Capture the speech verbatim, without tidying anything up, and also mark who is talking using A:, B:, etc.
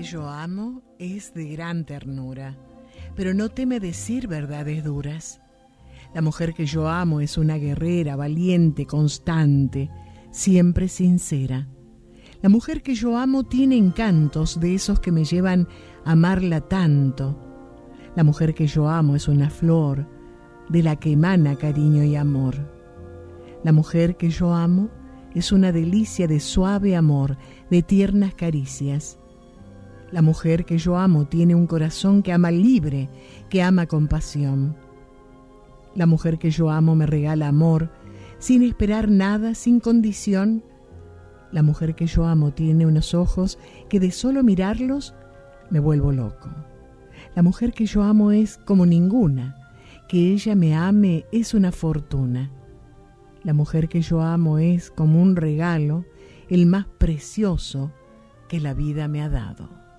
A: que yo amo es de gran ternura, pero no teme decir verdades duras. La mujer que yo amo es una guerrera, valiente, constante, siempre sincera. La mujer que yo amo tiene encantos de esos que me llevan a amarla tanto. La mujer que yo amo es una flor de la que emana cariño y amor. La mujer que yo amo es una delicia de suave amor, de tiernas caricias. La mujer que yo amo tiene un corazón que ama libre, que ama con pasión. La mujer que yo amo me regala amor, sin esperar nada, sin condición. La mujer que yo amo tiene unos ojos que de solo mirarlos me vuelvo loco. La mujer que yo amo es como ninguna, que ella me ame es una fortuna. La mujer que yo amo es como un regalo, el más precioso que la vida me ha dado.